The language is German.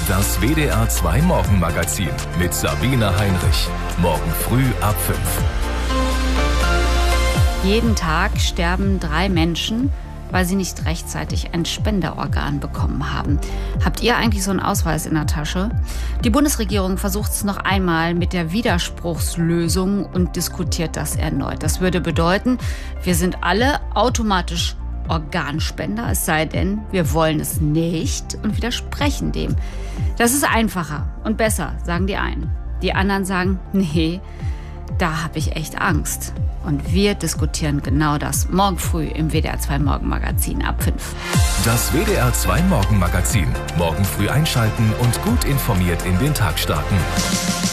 Das WDR 2 Morgenmagazin mit Sabine Heinrich. Morgen früh ab 5. Jeden Tag sterben 3 Menschen, weil sie nicht rechtzeitig ein Spenderorgan bekommen haben. Habt ihr eigentlich so einen Ausweis in der Tasche? Die Bundesregierung versucht es noch einmal mit der Widerspruchslösung und diskutiert das erneut. Das würde bedeuten, wir sind alle automatisch Organspender, es sei denn, wir wollen es nicht und widersprechen dem. Das ist einfacher und besser, sagen die einen. Die anderen sagen, nee, da habe ich echt Angst. Und wir diskutieren genau das morgen früh im WDR 2 Morgenmagazin ab 5. Das WDR 2 Morgenmagazin. Morgen früh einschalten und gut informiert in den Tag starten.